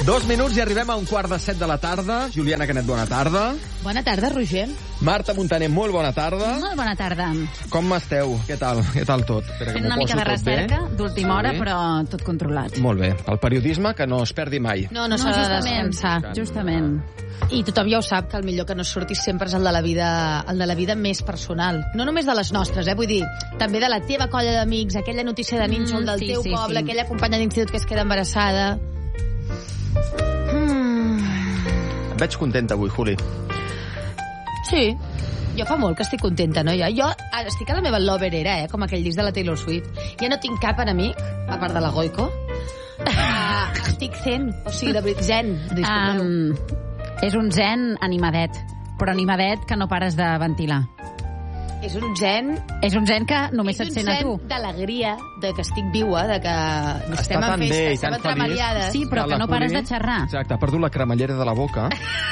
2 minuts i arribem a 6:45 de la tarda. Juliana Canet, bona tarda. Bona tarda, Roger. Marta Montaner, molt bona tarda. Molt bona tarda. Com esteu? Què tal tot? Fent una mica de recerca d'última hora, però tot controlat. Molt bé. El periodisme que no es perdi mai. No s'ha de descansar. Justament. I tothom ja ho sap, que el millor que no surti sempre és el de la vida més personal. No només de les nostres, vull dir, també de la teva colla d'amics, aquella notícia de nínxol del teu poble, aquella companya d'institut que es queda embarassada. Et veig contenta avui, Juli. Sí, jo fa molt que estic contenta, no? Jo estic a la meva lover era, com aquell disc de la Taylor Swift. Ja no tinc cap enemic, a part de la Goico. Estic zen, o sigui, de veritat, zen. És un zen animadet, però animadet que no pares de ventilar. És un zen... És un zen que només et sent a tu. És un zen d'alegria, de que estic viua, de que estem en tan festa, bé i estem tan entremaliades. Sí, però que no pares de xerrar. Exacte, ha perdut la cremallera de la boca.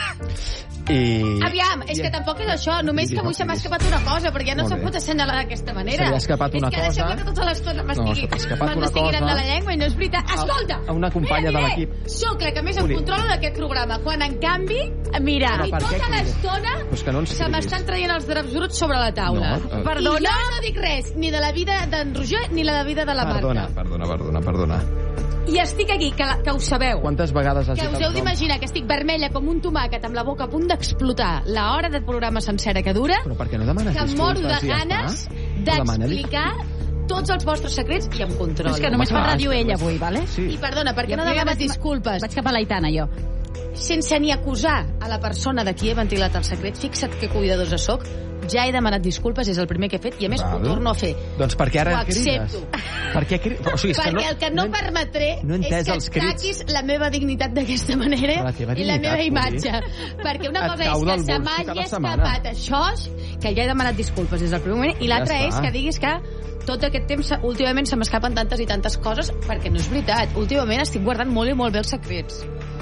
I... Aviam, és que tampoc és això, només que avui se m'ha escapat una cosa, perquè ja no se pot assenyalar d'aquesta manera. Se li ha escapat una cosa. És que ara sembla que tota l'estona m'estigui anant de la llengua i no és veritat. Escolta! A una companya de l'equip. Soc la que més em controla d'aquest programa, quan en canvi, mira, i tota l'estona se m'estan traient els draps bruts sobre la taula. Perdona? I jo no dic res, ni de la vida d'en Roger, ni la vida de la Marta. Perdona. I estic aquí, que ho sabeu. Quantes vegades has dit que us heu d'imaginar que estic vermella com un tomàquet amb la boca a punt d'explotar l'hora del programa sencera que dura, però per què no demanes que moro de ganes d'explicar tots els vostres secrets i em controla. És que només fa ràdio ella avui, vale? Sí. I perdona, per què no demanes disculpes? Vaig cap a l'Aitana, jo. Sense ni acusar a la persona de qui he ventilat el secret, fixa't que cuidadosa soc, ja he demanat disculpes, és el primer que he fet, i a més ho torno a fer. Doncs per què ara crides? Per què crides? O sigui, perquè el que no permetré és que ataquis la meva dignitat d'aquesta manera i la meva imatge. Perquè una cosa és que se m'hagi escapat això, que ja he demanat disculpes des del primer moment, i l'altra és que diguis que tot aquest temps, últimament, se m'escapen tantes i tantes coses, perquè no és veritat. Últimament estic guardant molt i molt bé els secrets.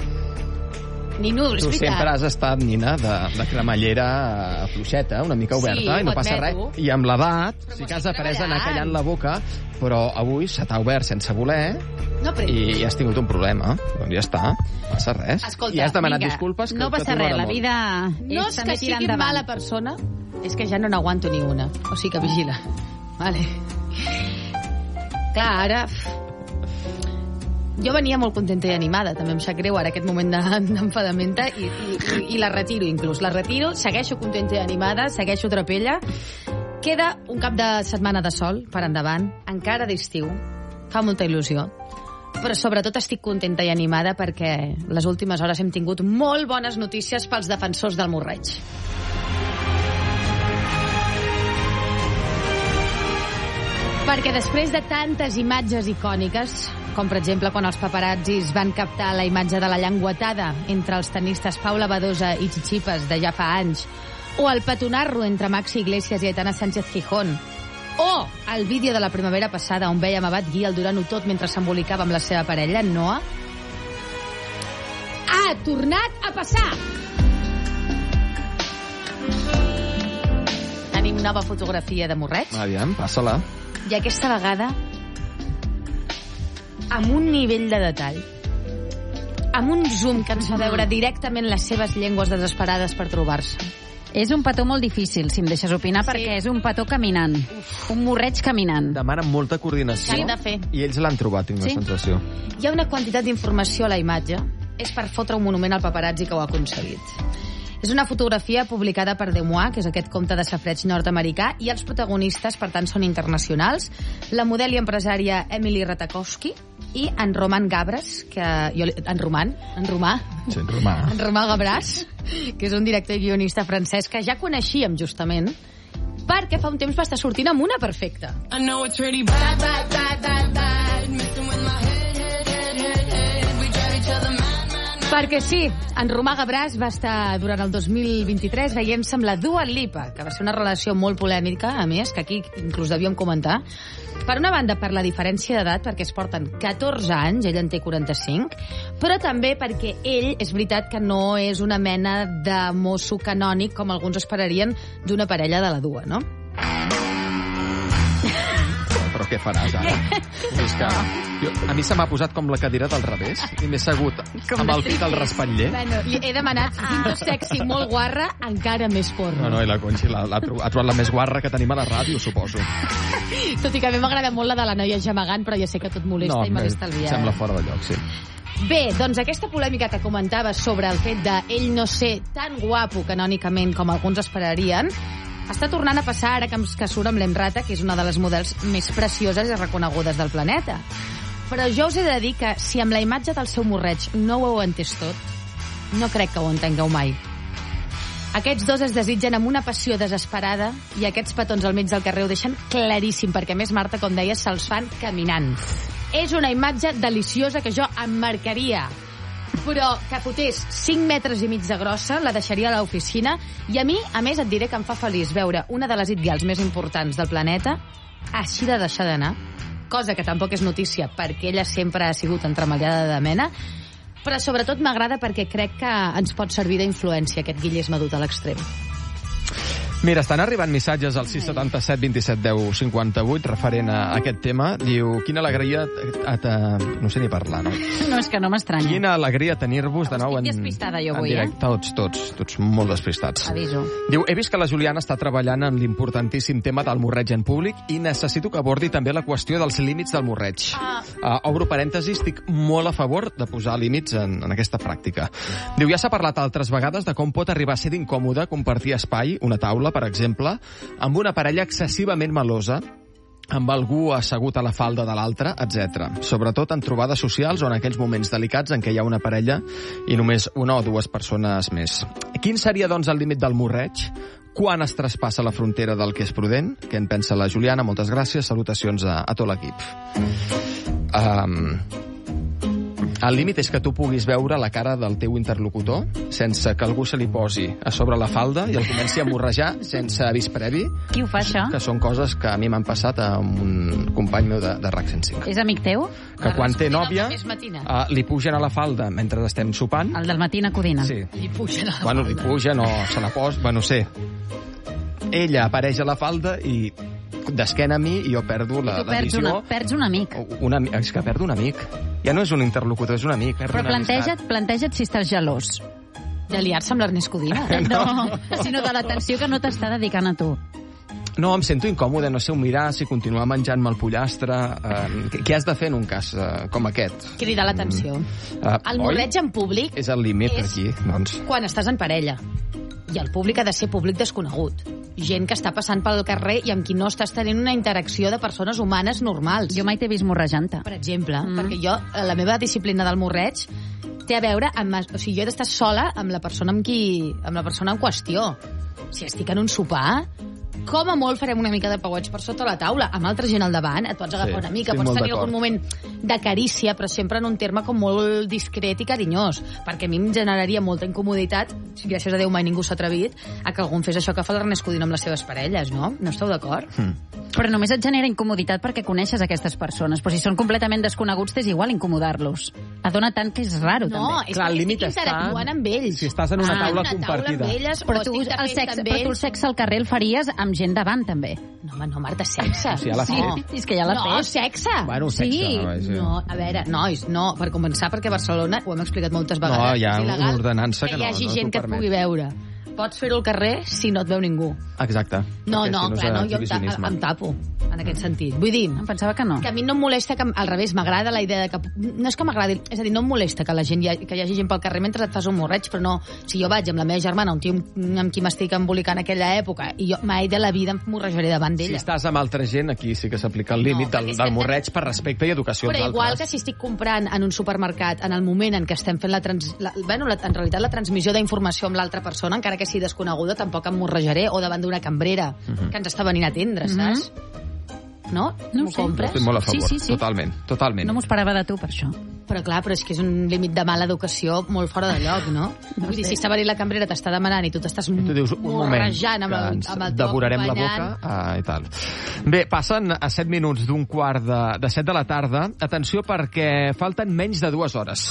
Nino, és veritat. Tu sempre has estat, Nina, de cremallera fluixeta, una mica oberta, i no passa res. I amb l'edat, sí que has après a anar callant la boca, però avui se t'ha obert sense voler i has tingut un problema. Doncs ja està, no passa res. Escolta, i has demanat disculpes. No passa res, la vida no és que sigui mala persona, és que ja no n'aguanto ni una. O sigui que vigila. Vale. Clar, ara... Jo venia molt contenta i animada, també em sap greu ara aquest moment d'enfadamenta i la retiro inclús. La retiro, segueixo contenta i animada, segueixo trapella. Queda un cap de setmana de sol per endavant, encara d'estiu, fa molta il·lusió. Però sobretot estic contenta i animada perquè les últimes hores hem tingut molt bones notícies pels defensors del Morreig. Perquè després de tantes imatges icòniques, com per exemple quan els paparazzis van captar la imatge de la llenguatada entre els tenistes Paula Badosa i Tsitsipas de ja fa anys, o el petonarro entre Maxi Iglesias i Aitana Sánchez Gijón, o el vídeo de la primavera passada on vèiem a Bat Guial durant-ho tot mentre s'embolicava amb la seva parella, Noah, ha tornat a passar! Tenim nova fotografia de Morreig. Aviam, passa-la. I aquesta vegada amb un nivell de detall, amb un zoom que ens fa veure directament les seves llengües desesperades per trobar-se. És un petó molt difícil, si em deixes opinar, perquè és un petó caminant. Un Morreig caminant. Demanen molta coordinació. S'han de fer. I ells l'han trobat, tinc la sensació. Hi ha una quantitat d'informació a la imatge. És per fotre un monument al paparazzi que ho ha aconseguit. És una fotografia publicada per Demois, que és aquest compte de safareig nord-americà, i els protagonistes, per tant, són internacionals. La model i empresària Emily Ratajkowski i en Roman Gabras, en Romà Gabras, que és un director i guionista francès que ja coneixíem, justament, perquè fa un temps va estar sortint amb una perfecta. I know it's really bad, bad, bad, bad, bad, messing with my head, we drive each other mad. Perquè sí, en Romà Gabras va estar durant el 2023 veient-se amb la Dua Lipa, que va ser una relació molt polèmica, a més, que aquí inclús devíem comentar. Per una banda, per la diferència d'edat, perquè es porten 14 anys, ell en té 45, però també perquè ell, és veritat que no és una mena de mosso canònic, com alguns esperarien d'una parella de la Dua, no? Però què faràs ara. És que a mi se m'ha posat com la cadira del revés i m'he segut amb el pit al respatller. Bueno, he demanat tinto sexy molt guarra, encara més porno. No, i la Conxi ha trobat la més guarra que tenim a la ràdio, suposo. Tot i que a mi m'agrada molt la de la noia gemegant, però ja sé que tot molesta i me l'he estalviat. Sembla fora de lloc, sí. Bé, doncs aquesta polèmica que comentaves sobre el fet d'ell no ser tan guapo canònicament com alguns esperarien està tornant a passar ara que surt amb l'Emrata, que és una de les models més precioses i reconegudes del planeta. Però jo us he de dir que si amb la imatge del seu morreig no ho heu entès tot, no crec que ho entengueu mai. Aquests dos es desitgen amb una passió desesperada i aquests petons al mig del carrer ho deixen claríssim, perquè a més, Marta, com deies, se'ls fan caminant. És una imatge deliciosa que jo emmarcaria, però que fotés 5 metres i mig de grossa, la deixaria a l'oficina, i a mi, a més, et diré que em fa feliç veure una de les it-girls més importants del planeta així de deixar d'anar, cosa que tampoc és notícia perquè ella sempre ha sigut entremaliada de mena, però sobretot m'agrada perquè crec que ens pot servir d'influència aquest guillesme dut a l'extrem. Mira, estan arribant missatges al 677 27 10 58 referent a aquest tema. Diu, quina alegria... No sé ni parlar, no? No, és que no m'estranya. Quina alegria tenir-vos de nou en despistada, jo avui, directe. Tots molt despistats. Aviso. Diu, he vist que la Juliana està treballant en l'importantíssim tema del morreig en públic i necessito que abordi també la qüestió dels límits del morreig. Obro parèntesis, estic molt a favor de posar límits en aquesta pràctica. Diu, ja s'ha parlat altres vegades de com pot arribar a ser d'incòmode compartir espai, una taula, per exemple, amb una parella excessivament melosa, amb algú assegut a la falda de l'altre, etc. Sobretot en trobades socials o en aquells moments delicats en què hi ha una parella i només una o dues persones més. Quin seria, doncs, el límit del morreig? Quan es traspassa la frontera del que és prudent? Què en pensa la Juliana? Moltes gràcies. Salutacions a tot l'equip. El límit és que tu puguis veure la cara del teu interlocutor sense que algú se li posi a sobre la falda i el comenci a morrejar sense avís previ. Qui ho fa, això? Que són coses que a mi m'han passat amb un company meu de RAC 105. És amic teu? Que quan té nòvia li pugen a la falda mentre estem sopant. El del Matina Codina. Sí. Li pugen a la falda. Li pugen o se la posa, no sé. Ella apareix a la falda i d'esquena a mi i jo perdo la visió. Perds un amic. És que perdo un amic. Ja no és un interlocutor, és un amic. Però planteja't si estàs gelós. De liar-se amb l'Ernest Codina? No, sinó de l'atenció que no t'està dedicant a tu. No, em sento incòmode, no sé on mirar, si continuar menjant-me el pollastre... Què has de fer en un cas com aquest? Cridar l'atenció. El morreig en públic... És el límit aquí, doncs. Quan estàs en parella. I el públic ha de ser públic desconegut. Gent que està passant pel carrer i amb qui no estàs tenint una interacció de persones humanes normals. Jo mai t'he vist morrejant-te. Per exemple, perquè jo, la meva disciplina del morreig té a veure amb... O sigui, jo he d'estar sola amb la persona en qüestió. Si estic en un sopar, com a molt farem una mica de pauets per sota la taula, amb altra gent al davant, et pots agafar una mica, pots tenir algun moment de carícia, però sempre en un terme com molt discret i carinyós, perquè a mi em generaria molta incomoditat, gràcies a Déu mai ningú s'ha atrevit, a que algú fes això que fa l'Ernest Codina amb les seves parelles, no? No esteu d'acord? Però només et genera incomoditat perquè coneixes aquestes persones, però si són completament desconeguts t'és igual incomodar-los. Adona tant que és raro, també. No, és que estic interactuant amb ells. Si estàs en una taula compartida. Però tu el sexe al carrer el faries amb gent davant, també. No, home, no, Marta, sexe. Sí, ja l'ha fet. És que ja l'ha fet. No, sexe. Bueno, sexe. No, a veure, nois, no, per començar, perquè a Barcelona, ho hem explicat moltes vegades, no, hi ha una ordenança que hi hagi gent que et pugui veure. Pots fer-ho al carrer si no et veu ningú. Exacte. No, clar, jo em tapo, en aquest sentit. Vull dir... Em pensava que no. Que a mi no em molesta, al revés, m'agrada la idea de que... No és que m'agradi, és a dir, no em molesta que hi hagi gent pel carrer mentre et fas un morreig, però no, si jo vaig amb la meva germana, un tio amb qui m'estic embolicant en aquella època, i jo mai de la vida em morrejaré davant d'ella. Si estàs amb altra gent, aquí sí que s'aplica el límit del morreig per respecte i educació als altres. Però igual que si estic comprant en un supermercat, en el moment en què estem fent en realitat la transmissió d'informació amb l'altra persona, encara que sigui desconeguda, tampoc em morrejaré, o davant d'una cambrera que ens està venint a atendre, saps? No? No m'ho compres? Estic molt a favor, sí. Totalment. No m'ho esperava de tu, per això. Però clar, és que és un límit de mala educació molt fora de lloc, no? Vull dir, si està venint la cambrera, t'està demanant i tu t'estàs morrejant amb el teu devorarem la boca i tal. Bé, passen a 7 minuts d'un quart de 7 de la tarda. Atenció, perquè falten menys de 2 hores.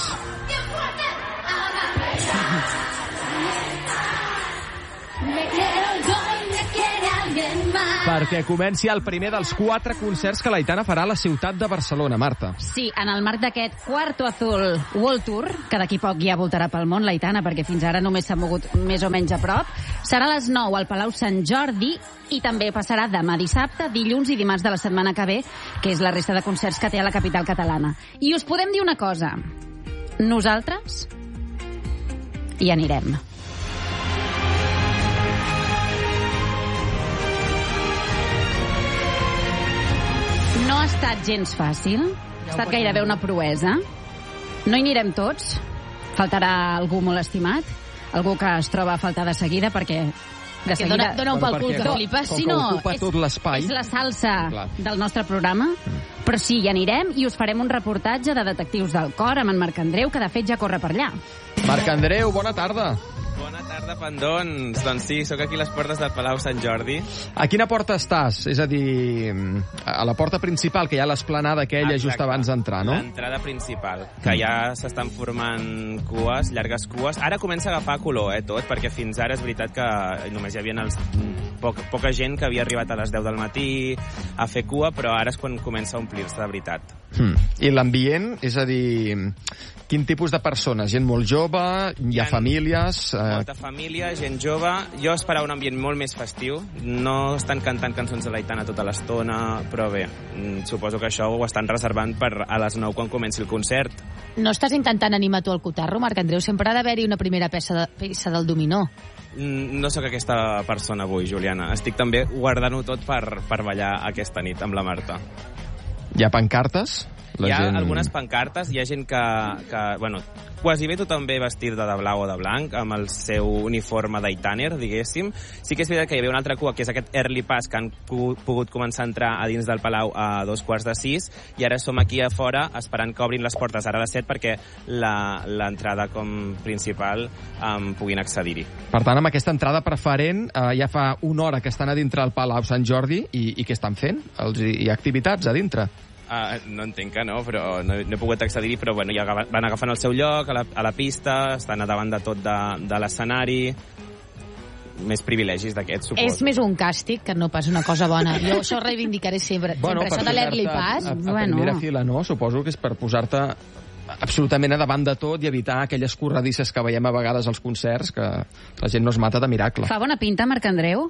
Me quiero yo y me quiere alguien más. perquè comenci el primer dels 4 concerts que l'Aitana farà a la ciutat de Barcelona, Marta. Sí, en el marc d'aquest Cuarto Azul World Tour, que d'aquí poc ja voltarà pel món l'Aitana, perquè fins ara només s'ha mogut més o menys a prop, serà a les 9 al Palau Sant Jordi i també passarà demà dissabte, dilluns i dimarts de la setmana que ve, que és la resta de concerts que té a la capital catalana. I us podem dir una cosa. Nosaltres hi anirem. No ha estat gens fàcil. Ha estat gairebé una proesa. No hi anirem tots. Faltarà algú molt estimat, algú que es troba a faltar de seguida, perquè de seguida... Dona un pel cul que flipes. Sí, no, ocupa tot l'espai. És la salsa del nostre programa. Però sí, hi anirem i us farem un reportatge de Detectius del Cor amb en Marc Andreu, que de fet ja corre per allà. Marc Andreu, bona tarda. Bona tarda, pendons. Doncs sí, sóc aquí a les portes del Palau Sant Jordi. A quina porta estàs? És a dir, a la porta principal, que hi ha l'esplanada aquella just abans d'entrar, no? L'entrada principal, que ja s'estan formant cues, llargues cues. Ara comença a agafar color, tot, perquè fins ara és veritat que només hi havia poca gent que havia arribat a les 10 del matí a fer cua, però ara és quan comença a omplir-se de veritat. I l'ambient, és a dir, quin tipus de persones? Gent molt jove, hi ha famílies... Molta família, gent jove. Jo esperava un ambient molt més festiu. No estan cantant cançons de l'Aitana tota l'estona, però bé, suposo que això ho estan reservant per a les 9 quan comenci el concert. No estàs intentant animar tu el cotarro, Marc Andreu? Sempre ha d'haver-hi una primera peça del dominó. No sóc aquesta persona avui, Juliana. Estic també guardant-ho tot per ballar aquesta nit amb la Marta. Hi ha pancartes? Hi ha algunes pancartes, hi ha gent que bueno, quasi bé tothom ve vestit de blau o de blanc, amb el seu uniforme d'Aitaner, diguéssim. Sí que és veritat que hi havia una altra cua, que és aquest Early Pass, que han pogut començar a entrar a dins del Palau a 5:45, i ara som aquí a fora esperant que obrin les portes ara a les 7 perquè l'entrada com principal puguin accedir-hi. Per tant, amb aquesta entrada preferent, ja fa una hora que estan a dintre el Palau Sant Jordi, i què estan fent? Hi ha activitats a dintre? No entenc que no, però no he pogut accedir-hi, però bueno, ja van agafant el seu lloc a la pista, estan a davant de tot de l'escenari. Més privilegis d'aquests, suposo. És més un càstig que no pas una cosa bona. Jo això reivindicaré sempre. Sempre això de l'Early Pass. A primera fila, no? Suposo que és per posar-te absolutament a davant de tot i evitar aquelles corredisses que veiem a vegades als concerts, que la gent no es mata de miracle. Fa bona pinta, Marc Andreu?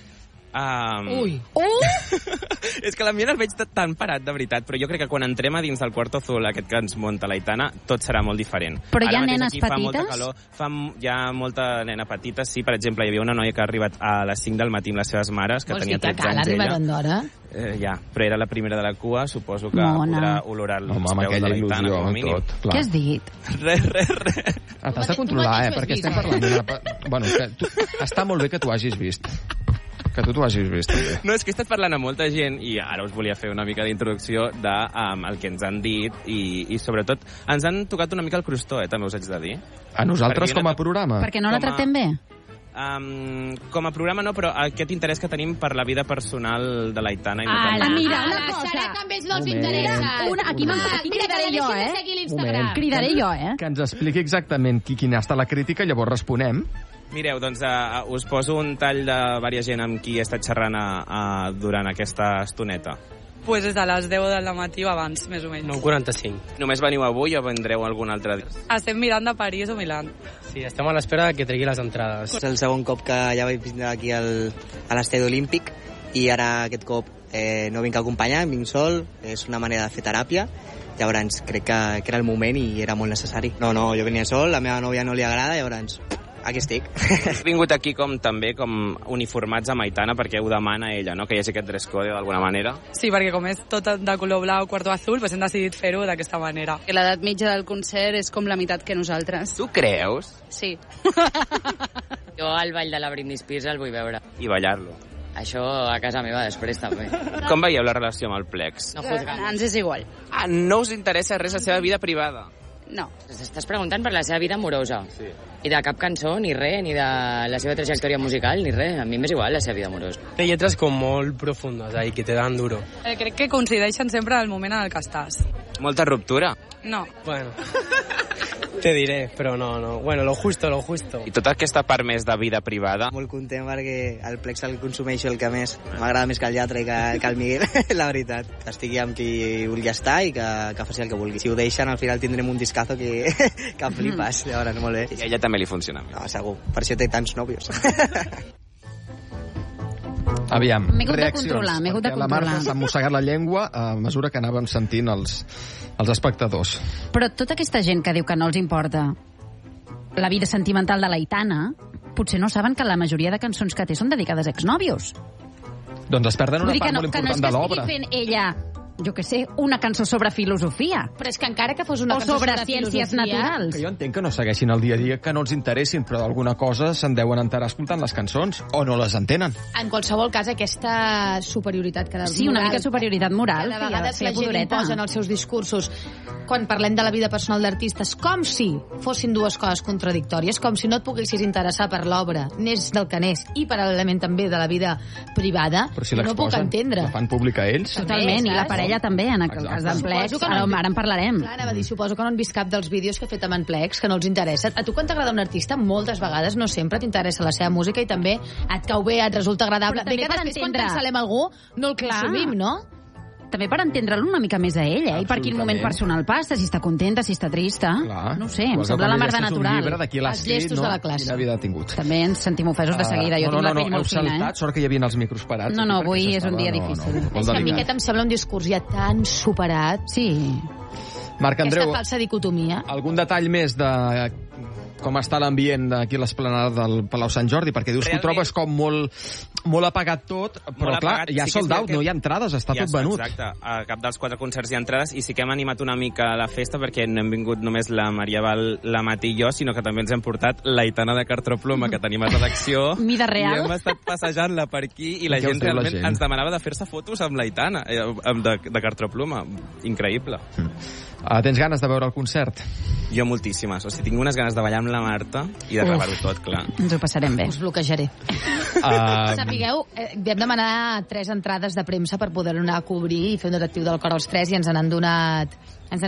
Ui! És que l'ambient el veig tan parat, de veritat, però jo crec que quan entrem a dins del Cuarto Azul, aquest que ens munta l'Aitana, tot serà molt diferent. Però hi ha nenes petites? Fa molta calor, hi ha molta nena petita, sí. Per exemple, hi havia una noia que ha arribat a les 5 del matí amb les seves mares, que tenia 13 anys ella. d'hora? Ja, però era la primera de la cua, suposo que podrà olorar els peus de l'Aitana, com a mínim. Què has dit? Res. T'has de controlar, perquè estem parlant... Bueno, està molt bé que t'ho hagis vist. Que tu t'ho hagis vist, també. No, és que he estat parlant amb molta gent i ara us volia fer una mica d'introducció el que ens han dit i sobretot ens han tocat una mica el crostó, també us haig de dir. A nosaltres com a programa? Perquè no la tractem bé? Com a programa no, però aquest interès que tenim per la vida personal de l'Aitana. Mira, una cosa. Sara també no els interessa. Aquí cridaré jo, Cridaré jo, Que ens expliqui exactament quina ha estat la crítica i llavors responem. Mireu, doncs us poso un tall de diversa gent amb qui he estat xerrant durant aquesta estoneta. Pues des de les 10 del matí o abans, més o menys. 9:45. Només veniu avui o vendreu algun altre dia? Estem mirant de París o Milà. Sí, estem a l'espera que tregui les entrades. És el segon cop que ja vaig vindre aquí a l'estadi olímpic i ara aquest cop no vinc acompanyant, vinc sol, és una manera de fer teràpia. Llavors crec que era el moment i era molt necessari. No, jo venia sol, la meva nòvia no li agrada, llavors aquí estic. He vingut aquí també com uniformats amb Aitana perquè ho demana ella, no? Que hi hagi aquest dress code d'alguna manera. Sí, perquè com és tot de color blau, Cuarto Azul, doncs hem decidit fer-ho d'aquesta manera. L'edat mitja del concert és com la meitat que nosaltres. Tu creus? Sí. Jo al ball de la Britney Spears el vull veure. I ballar-lo. Això a casa meva després també. Com veieu la relació amb el Plex? No juzgant. Ens és igual. No us interessa res la seva vida privada? No. Estàs preguntant per la seva vida amorosa. Sí. I de cap cançó, ni res, ni de la seva trajectòria musical, ni res. A mi m'és igual la seva vida amorosa. Té lletres com molt profundes, que te dan duro. Crec que coincideixen sempre en el moment en el que estàs. Molta ruptura? No. Bueno, te diré, però no. Bueno, lo justo. I tota aquesta part més de vida privada? Molt content perquè el Plex el consumeixo el que més. M'agrada més que el Llatra i que el Miguel, la veritat. Que estigui amb qui vulgui estar i que faci el que vulgui. Si ho deixen, al final tindrem un discazo que flipes. Llavors, molt bé. I a ella també li funciona. No, segur. Per això té tants nòvios. Aviam, m'he hagut de reaccions. controlar, m'he hagut de Perquè la Marta s'ha mossegat la llengua a mesura que anàvem sentint els espectadors. Però tota aquesta gent que diu que no els importa la vida sentimental de l'Aitana, potser no saben que la majoria de cançons que té són dedicades a exnòvios. Doncs es perden una part molt important de l'obra. Que no és que estigui fent ella, jo què sé, una cançó sobre filosofia. Però és que encara que fos una cançó sobre ciències naturals. Que jo entenc que no segueixin el dia a dia, que no els interessin, però d'alguna cosa se'n deuen enterar escoltant les cançons, o no les entenen. En qualsevol cas, aquesta superioritat que sí, una mica superioritat moral. Que de vegades la gent imposa en els seus discursos quan parlem de la vida personal d'artistes, com si fossin dues coses contradictòries, com si no et poguessis interessar per l'obra, n'és del que n'és, i paral·lelament també de la vida privada, però si no puc entendre. La fan pública ells. Totalment, i la parella també, en el cas d'en Plex, ara en parlarem. Clar, anava a dir, suposo que no han vist cap dels vídeos que he fet amb en Plex, que no els interessa. A tu quan t'agrada un artista, moltes vegades, no sempre t'interessa la seva música i també et cau bé, et resulta agradable. Bé que després quan cancel·lem algú no el consumim, no? També per entendre'l una mica més a ell, i per quin moment personal passa, si està contenta, si està trista. Clar. No ho sé, em sembla la mar de natural. Un llibre d'aquí l'ha escrit, de la classe. Quina vida ha tingut. També ens sentim ofesos de seguida, jo tinc la pell molt fina. Saltat, sort que hi havia els micros parats. No, avui és un dia difícil. És que a mi aquest em sembla un discurs ja tan superat. Sí. Marc Andreu, aquesta falsa dicotomia. Algun detall més de com està l'ambient aquí a l'esplanada del Palau Sant Jordi? Perquè dius que ho trobes com molt apagat tot, però clar, hi ha sold out, no hi ha entrades, està tot venut. Exacte, a cap dels 4 concerts hi ha entrades i sí que hem animat una mica la festa perquè no hem vingut només la Maria Val, la Mati i jo, sinó que també ens hem portat l'Aitana de Cartroploma, que tenim a redacció. Mida real. I hem estat passejant-la per aquí i la gent realment ens demanava de fer-se fotos amb l'Aitana, de Cartroploma. Increïble. Tens ganes de veure el concert? Jo moltíssimes. O sigui, tinc unes ganes de ballar amb la Marta i de gravar-ho tot, clar. Ens ho passarem bé. Us bloquejaré. Sapigueu, vam demanar 3 entrades de premsa per poder anar a cobrir i fer un detectiu del cor als 3 i ens n'han donat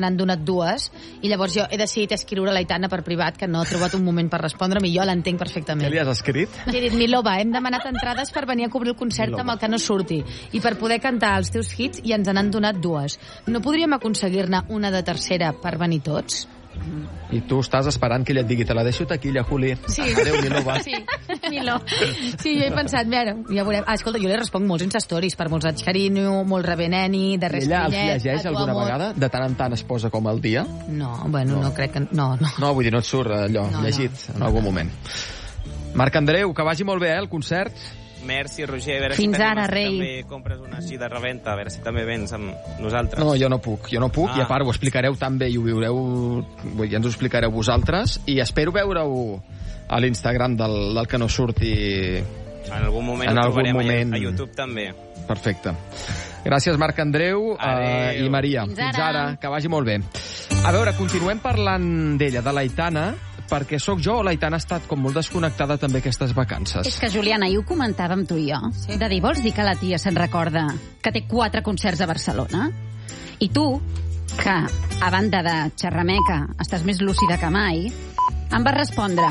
2, i llavors jo he decidit escriure a l'Aitana per privat, que no ha trobat un moment per respondre'm, i jo l'entenc perfectament. Què li has escrit? He dit, Milova, hem demanat entrades per venir a cobrir el concert amb el que no surti i per poder cantar els teus hits, i ens n'han donat 2. No podríem aconseguir-ne una de tercera per venir tots? I tu estàs esperant que ella et digui, te la deixo taquilla, Juli. Sí. Adéu, Milova. Sí, Milo. Sí, jo he pensat, mira, ja veurem. Escolta, jo li responc molts Insta-stories per molts carinyo, molt rebeneni, de res ella els llegeix alguna vegada? De tant en tant es posa com al dia? No, bueno, no crec que... No, vull dir, no et surt allò, llegit en algun moment. Marc Andreu, que vagi molt bé, el concert. Merci, Roger. A veure fins si ara, rei. també compres una així de reventa, a veure si també vens amb nosaltres. No, jo no puc, i a part ho explicareu tan bé i ho viureu, ja ens ho explicareu vosaltres, i espero veure-ho a l'Instagram del que no surti en algun moment ho trobarem a YouTube també. Perfecte. Gràcies, Marc Andreu i Maria. Fins ara, que vagi molt bé. A veure, continuem parlant d'ella, de l'Aitana, perquè sóc jo o l'Aitana ha estat com molt desconnectada també aquestes vacances. És que, Juliana, ahir ho comentàvem tu i jo. Sí. De dir, vols dir que la tia se'n recorda que té 4 concerts a Barcelona? I tu, que, a banda de xerrameca, estàs més lúcida que mai, em vas respondre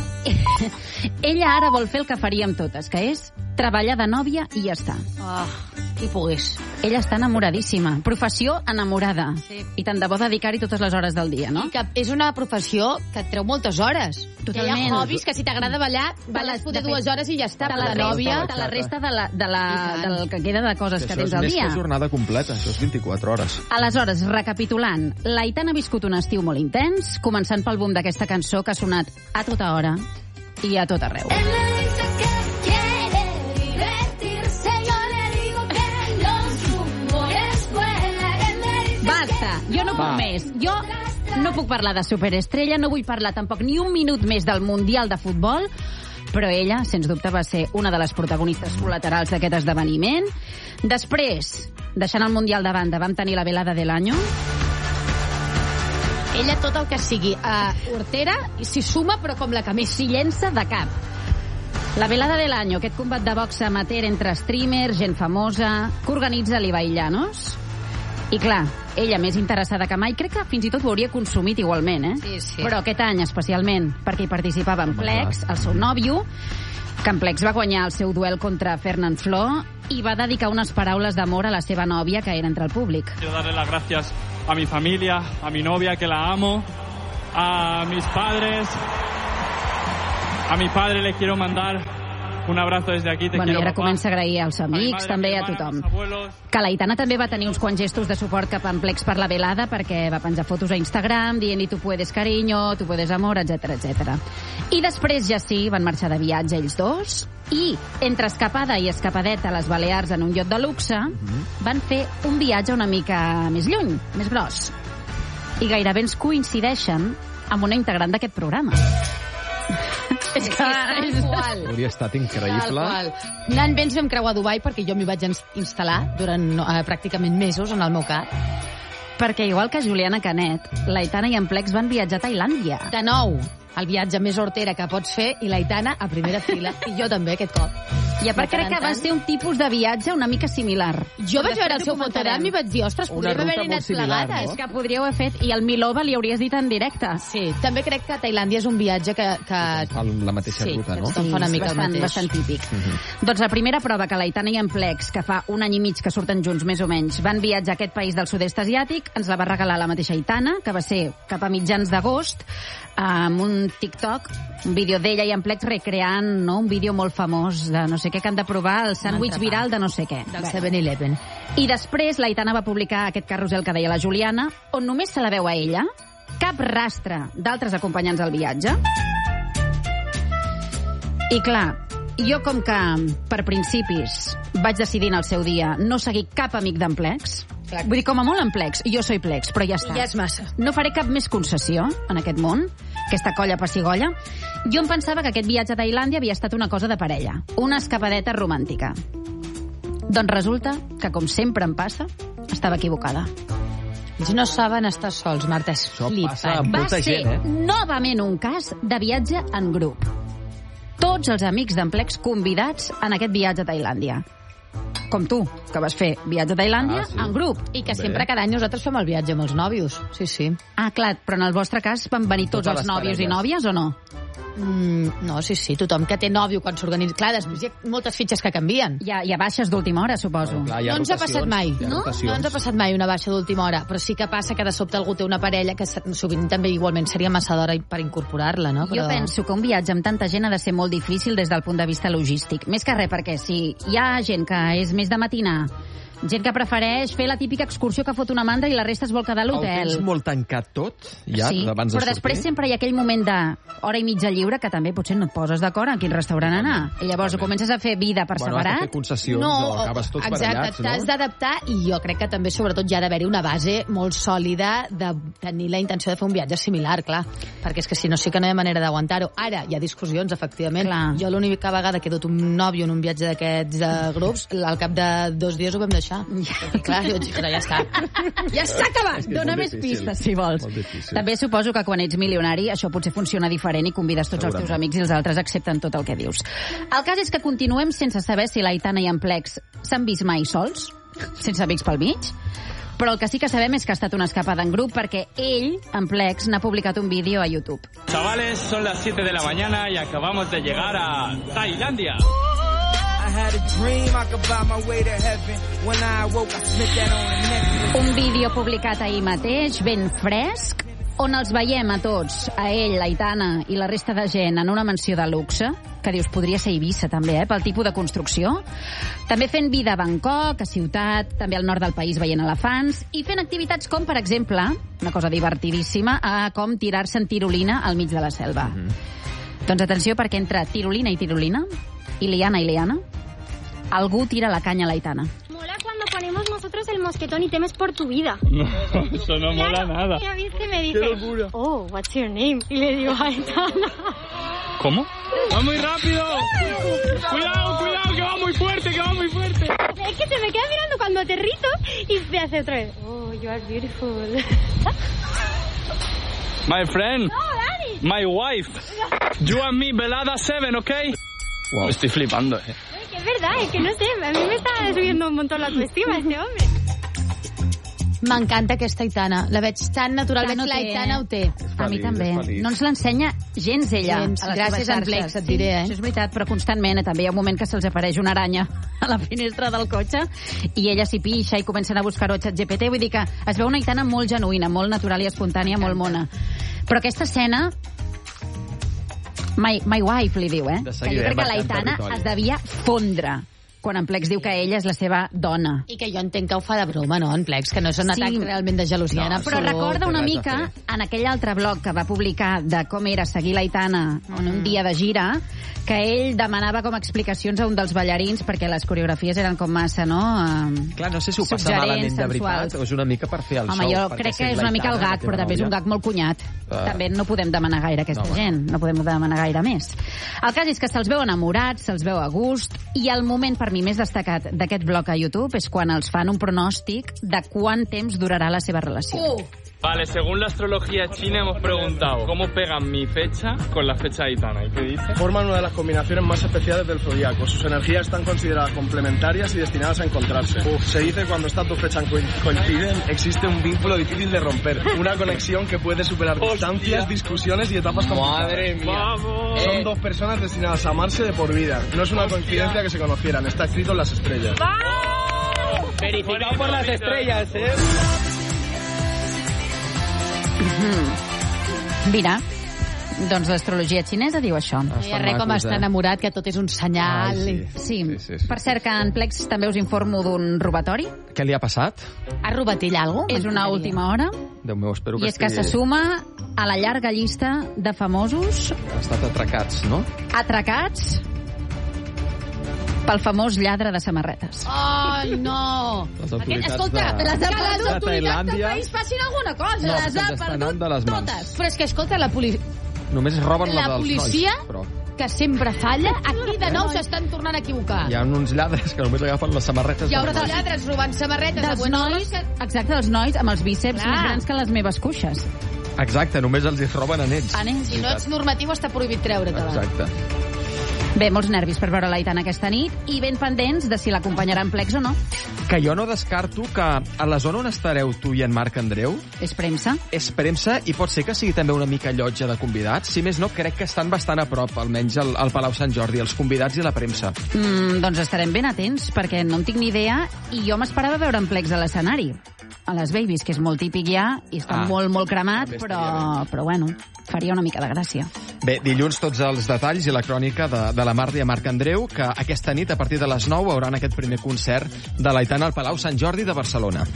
ella ara vol fer el que faríem totes, que és treballar de nòvia i ja està. Qui pogués. Ella està enamoradíssima. Professió enamorada. Sí. I tant de bo dedicar-hi totes les hores del dia, no? I que és una professió que et treu moltes hores. Totalment. Hi ha hobbies que si t'agrada ballar, balles poder 2 hores i ja està. De la nòvia, de la resta del que queda de coses que tens al dia. Això és més que jornada completa, això és 24 hores. Aleshores, recapitulant, l'Aitana ha viscut un estiu molt intens, començant pel boom d'aquesta cançó que ha sonat a tota hora i a tot arreu. Basta, jo no puc més. Jo no puc parlar de superestrella, no vull parlar tampoc ni un minut més del Mundial de Futbol, però ella, sens dubte, va ser una de les protagonistes col·laterals d'aquest esdeveniment. Després, deixant el Mundial de banda, vam tenir la velada de l'any. Ella tot el que sigui hortera i s'hi suma, però com la que més s'hi llença de cap. La velada de l'any, aquest combat de boxa amateur entre streamers, gent famosa, que organitza l'Ibai Llanos. I clar, ella més interessada que mai, crec que fins i tot ho hauria consumit igualment, Sí. Però aquest any especialment, perquè hi participava en Plex, el seu nòvio, que en Plex va guanyar el seu duel contra Fernand Flor i va dedicar unes paraules d'amor a la seva nòvia, que era entre el públic. Quiero darle las gracias a mi familia, a mi novia, que la amo, a mis padres. A mi padre le quiero mandar un abrazo desde aquí. Bueno, i ara comença a agrair als amics, també a tothom. Que l'Aitana també va tenir uns quants gestos de suport cap a en Plex per la velada, perquè va penjar fotos a Instagram dient-li tu puedes cariño, tu puedes amor, etc. I després ja sí, van marxar de viatge ells dos, i entre escapada i escapadeta a les Balears en un iot de luxe, van fer un viatge una mica més lluny, més gros. I gairebé ens coincideixen amb una integrant d'aquest programa. És que hauria estat increïble. Anant bé ens vam creuar a Dubai perquè jo m'hi vaig instal·lar durant pràcticament mesos en el meu cap. Perquè igual que Juliana Canet, l'Aitana i en Plex van viatjar a Tailàndia. De nou, el viatge més hortera que pots fer, i l'Aitana a primera fila, i jo també aquest cop. I a part crec que va ser un tipus de viatge una mica similar. Jo vaig veure el seu Fotogram i vaig dir, ostres, podríem haver anat plegades. És que podríeu haver fet, i el Milova li hauries dit en directe. Sí, també crec que Tailàndia és un viatge que... Fan la mateixa ruta, no? Sí, una mica bastant típic. Doncs la primera prova que l'Aitana i en Plex, que fa un any i mig que surten junts més o menys, van viatjar a aquest país del sud-est asiàtic, ens la va regalar la mateixa Aitana, que va ser cap a mitjans d'agost, amb un TikTok, un vídeo d'ella i en Plex recreant un vídeo molt famós de no sé què, que han de provar el sàndwich viral de no sé què. Del 7-Eleven. I després l'Aitana va publicar aquest carrusel que deia la Juliana, on només se la veu a ella, cap rastre d'altres acompanyants al viatge. I clar, jo com que per principis vaig decidir en el seu dia no seguir cap amic d'en Plex, vull dir, com a molt en Plex, jo soy Plex, però ja està. Ja és massa. No faré cap més concessió en aquest món, aquesta colla pessigolla. Jo em pensava que aquest viatge a Tailàndia havia estat una cosa de parella, una escapadeta romàntica. Doncs resulta que, com sempre em passa, estava equivocada. Ells no saben estar sols, Marta, és flipant. Va ser novament un cas de viatge en grup. Tots els amics d'en Plex convidats en aquest viatge a Tailàndia. Com tu, que vas fer viatge a Tailàndia en grup. I que sempre cada any nosaltres fem el viatge amb els nòvios. Sí. Ah, clar, però en el vostre cas van venir tots els nòvios i nòvies o no? No, sí, tothom que té nòvio quan s'organitza. Clar, després hi ha moltes fitxes que canvien. Hi ha baixes d'última hora, suposo. Clar, no ens ha passat mai. No ens ha passat mai una baixa d'última hora, però sí que passa que de sobte algú té una parella que sovint també igualment seria massa d'hora per incorporar-la, no? Jo penso que un viatge amb tanta gent ha de ser molt difícil des del punt de vista logístic. Més que res, perquè si hi ha gent que és més de matinar, gent que prefereix fer la típica excursió que fot una mandra i la resta es vol quedar a l'hotel. El tens molt tancat tot, ja, sí, abans de sortir? Però després sempre hi ha aquell moment d'hora i mitja lliure que també potser no et poses d'acord a quin restaurant anar. I llavors comences a fer vida per separat. Has de fer concessions o acabes tots barallats, no? T'has d'adaptar, i jo crec que també, sobretot, ja ha d'haver-hi una base molt sòlida de tenir la intenció de fer un viatge similar, clar, perquè és que si no sí que no hi ha manera d'aguantar-ho. Ara hi ha discussions, efectivament. Clar. Jo l'única vegada que he dut un nòvio en un viatge d'aquests grups, al cap de 2 dies ho vam deixar. Clar, però ja està. Ja està acabat! Dóna més pistes, si vols. També suposo que quan ets milionari això potser funciona diferent i convides tots els teus amics i els altres accepten tot el que dius. El cas és que continuem sense saber si l'Aitana i en Plex s'han vist mai sols, sense amics pel mig, però el que sí que sabem és que ha estat una escapada en grup perquè ell, en Plex, n'ha publicat un vídeo a YouTube. Chavales, son las 7 de la mañana y acabamos de llegar a Tailandia. Un vídeo publicat ahir mateix, ben fresc, on els veiem a tots, a ell, l'Aitana i la resta de gent en una mansió de luxe, que dius, podria ser Eivissa també, pel tipus de construcció. També fent vida a Bangkok, a Ciutat, també al nord del país veient elefants, i fent activitats com, per exemple, una cosa divertidíssima, com tirar-se en tirolina al mig de la selva. Doncs atenció, perquè entre tirolina i tirolina, i liana i liana, algú tira la canya a l'Aitana. Mola cuando ponemos nosotros el mosquetón y temes por tu vida. No, eso no mola nada. Y a mí que me dice, oh, what's your name? Y le digo, Aitana. ¿Cómo? ¡Va muy rápido! ¡Cuidado, que va muy fuerte, Es que se me queda mirando cuando aterrizo y me hace otra vez, oh, you are beautiful. My friend. No, Dani. My wife. You and me, velada 7, ¿ok? Wow. Me estoy flipando, Es verdad, es que no sé, a mí me está subiendo un montón la autoestima este hombre. M'encanta aquesta Aitana. La veig tan natural. Veig l'Aitana ho té. A mi també. No ens l'ensenya gens ella. Gràcies a Plex, et diré. Això és veritat, però constantment. També hi ha un moment que se'ls apareix una aranya a la finestra del cotxe i ella s'hi pixa i comencen a buscar-ho a ChatGPT. Vull dir que es veu una Aitana molt genuïna, molt natural i espontània, molt mona. Però aquesta escena... My wife, li diu, Que jo crec que l'Aitana es devia fondre quan en Plex diu que ella és la seva dona. I que jo entenc que ho fa de broma, no, en Plex, que no és un atac realment de gelosia. No, però recorda una mica en aquell altre blog que va publicar de com era seguir l'Aitana en un dia de gira, que ell demanava com explicacions a un dels ballarins perquè les coreografies eren com massa, no? Clar, no sé si ho passa malament de veritat o és una mica per fer el show. Home, jo crec que és una mica el gag, però també és un gag molt cunyat. També no podem demanar gaire a aquesta gent, no podem demanar gaire més. El cas és que se'ls veu enamorats, se'ls veu a gust, i el moment per mi més destacat d'aquest blog a YouTube és quan els fan un pronòstic de quant temps durarà la seva relació. Vale, según la astrología china hemos preguntado cómo pegan mi fecha con la fecha de Aitana. ¿Y qué dice? Forman una de las combinaciones más especiales del zodiaco. Sus energías están consideradas complementarias y destinadas a encontrarse. Se dice que cuando estas dos fechas coinciden, existe un vínculo difícil de romper. Una conexión que puede superar distancias, discusiones y etapas complicadas. ¡Madre mía! ¡Vamos! Son dos personas destinadas a amarse de por vida. No es una coincidencia que se conocieran, está escrito en las estrellas. Verificado por las estrellas, Mira, doncs l'astrologia xinesa diu això. Res com estar enamorat, que tot és un senyal. Sí. Per cert, que en Plex també us informo d'un robatori. Què li ha passat? Ha robat ell alguna cosa? És una última hora. Déu meu, espero que I és que se suma a la llarga llista de famosos... Han estat atracats, no? Atracats pel famós lladre de samarretes. Ai, no! Escolta, les autoritats del país facin alguna cosa. No, les ha perdut totes. Però és que, escolta, la policia... Només roben la dels policia, nois, però... que sempre falla, aquí de nou s'estan tornant a equivocar. Hi ha uns lladres que només agafen les samarretes. Hi ha uns lladres robant samarretes dels nois, exacte, dels nois amb els bíceps més grans que les meves cuixes. Exacte, només els roben a nens. Si no ets normatiu, està prohibit treure-te-la. Exacte. Bé, molts nervis per veure l'Aitana aquesta nit i ben pendents de si l'acompanyarà en Plex o no. Que jo no descarto que a la zona on estareu tu i en Marc Andreu... És premsa. És premsa i pot ser que sigui també una mica llotja de convidats. Si més no, crec que estan bastant a prop, almenys al Palau Sant Jordi, els convidats i la premsa. Doncs estarem ben atents, perquè no en tinc ni idea i jo m'esperava veure en Plex a l'escenari. A les Babies, que és molt típic ja, i està molt, molt cremat, però bueno, faria una mica de gràcia. Bé, dilluns tots els detalls i la crònica de la Marta i a Marc Andreu, que aquesta nit, a partir de les 9, hauran aquest primer concert de l'Aitana al Palau Sant Jordi de Barcelona.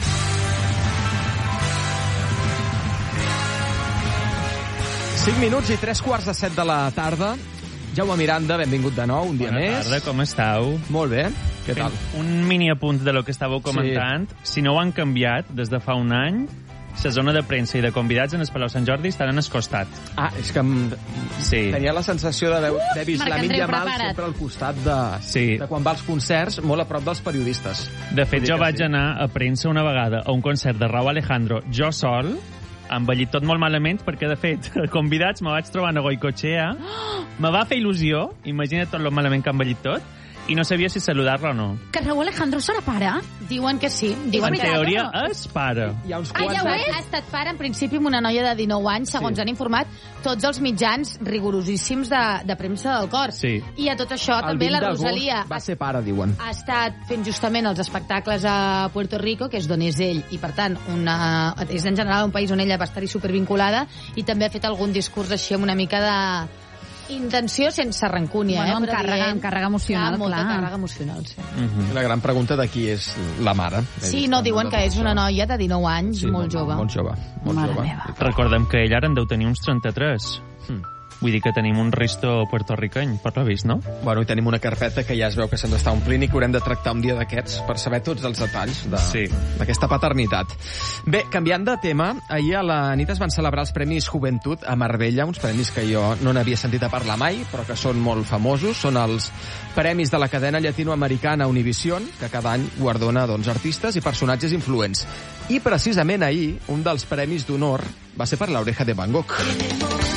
Cinc minuts i 3:45 de la tarda. Jaume Miranda, benvingut de nou, un dia més. Bona tarda, com estàu? Molt bé, què tal? Un mini apunt de lo que estàveu comentant. Si no ho han canviat des de fa un any, la zona de premsa i de convidats en el Palau Sant Jordi estan en el costat. És que tenia la sensació d'haver vist la Mídia Mal sempre al costat de quan va als concerts, molt a prop dels periodistes. De fet, jo vaig anar a premsa una vegada a un concert de Rauw Alejandro, jo sol, envellit tot molt malament, perquè, de fet, convidats me vaig trobar a Goicoechea, me va fer il·lusió, imagina't tot lo malament que ha envellit tot, i no sabia si saludar-la o no. Que Rauw Alejandro serà pare? Diuen que sí. En teoria és pare. Ja ho és? Ha estat pare, en principi, amb una noia de 19 anys, segons han informat tots els mitjans rigorosíssims de premsa del cor. Sí. I a tot això també la Rosalia... va ser pare, diuen. Ha estat fent justament els espectacles a Puerto Rico, que és d'on és ell, i per tant és en general un país on ella va estar-hi supervinculada, i també ha fet algun discurs així amb una mica de... intenció sense rancúnia, amb càrrega emocional, clar. Molta càrrega emocional, sí. La gran pregunta de qui és la mare. Sí, no, diuen que és una noia de 19 anys, molt jove. Molt jove. Recordem que ell ara en deu tenir uns 33. Vull dir que tenim un risto puertorricany, per lo vist, no? Bueno, i tenim una carpeta que ja es veu que se'ns està omplint i que haurem de tractar un dia d'aquests per saber tots els detalls d'aquesta paternitat. Bé, canviant de tema, ahir a la nit es van celebrar els Premis Juventud a Marbella, uns premis que jo no n'havia sentit a parlar mai, però que són molt famosos. Són els premis de la cadena llatinoamericana Univision, que cada any guardona artistes i personatges influents. I precisament ahir, un dels premis d'honor va ser per l'Oreja de Van Gogh.